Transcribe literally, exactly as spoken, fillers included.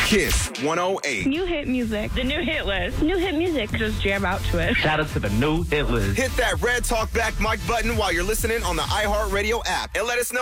Kiss one oh eight. New hit music. The new hit list. New hit music. Just jam out to it. Shout out to the new hit list. Hit that red talk back mic button while you're listening on the iHeartRadio app and let us know